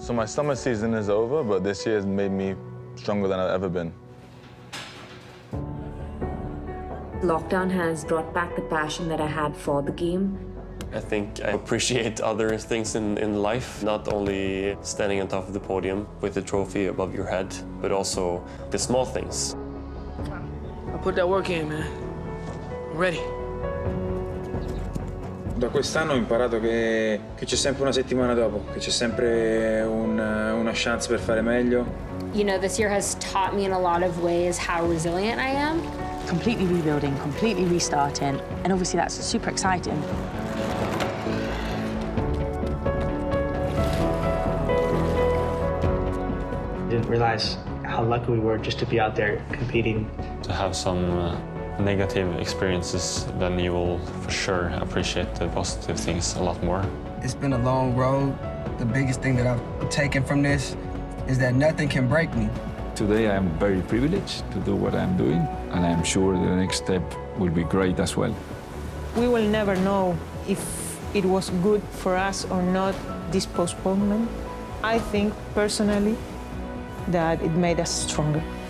So my summer season is over, but this year has made me stronger than I've ever been. Lockdown has brought back the passion that I had for the game. I think I appreciate other things in life, not only standing on top of the podium with the trophy above your head, but also the small things. I put that work in, man. I'm ready. Da quest'anno ho imparato che c'è sempre una settimana dopo, che c'è sempre una chance per fare meglio. You know, this year has taught me in a lot of ways how resilient I am. Completely rebuilding, completely restarting, and obviously that's super exciting. Didn't realize how lucky we were just to be out there competing. To have some negative experiences, then you will for sure appreciate the positive things a lot more. It's been a long road. The biggest thing that I've taken from this is that nothing can break me. Today I am very privileged to do what I'm doing, and I'm sure the next step will be great as well. We will never know if it was good for us or not, this postponement. I think personally that it made us stronger.